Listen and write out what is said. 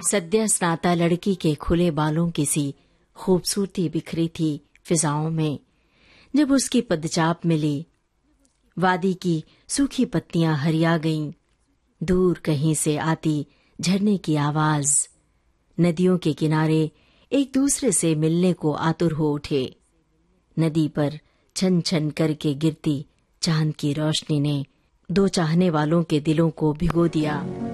सद्य स्नाता लड़की के खुले बालों की सी खूबसूरती बिखरी थी फिजाओं में। जब उसकी पदचाप मिली, वादी की सूखी पत्तियां हरिया गईं। दूर कहीं से आती झरने की आवाज। नदियों के किनारे एक दूसरे से मिलने को आतुर हो उठे। नदी पर छन छन करके गिरती चांद की रोशनी ने दो चाहने वालों के दिलों को भिगो दिया।